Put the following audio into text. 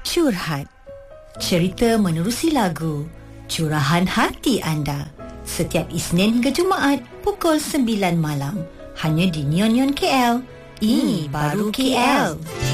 Curhat. Cerita menerusi lagu, curahan hati anda. Setiap Isnin hingga Jumaat pukul 9 malam. Hanya di Neon Neon KL. Ini baru KL.